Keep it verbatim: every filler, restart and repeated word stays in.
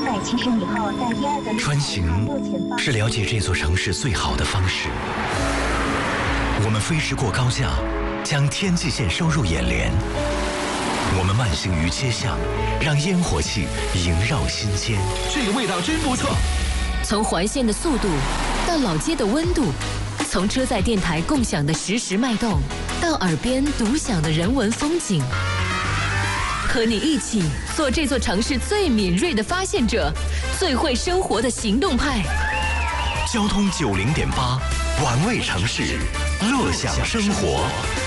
百七十米后，在第二个穿行是了解这座城市最好的方式。我们飞驰过高架，将天际线收入眼帘。我们慢行于街巷，让烟火气萦绕心间。 这个味道真不错。 从环线的速度到老街的温度，从车载电台共享的实时脉动，到耳边独享的人文风景。和你一起做这座城市最敏锐的发现者，最会生活的行动派。 交通九零点八，玩味城市，乐享生活。